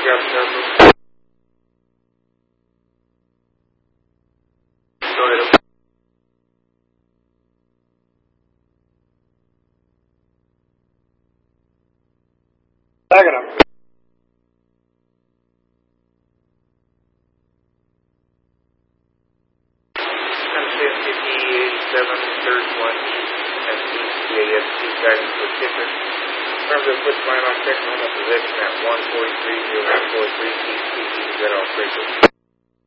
Grab number. Go ahead. Tagging him. 1050-87, third one, SCCAST guidance for Tiffin. Remember to put line on check normal position at 143, 0143, keep that all frequency.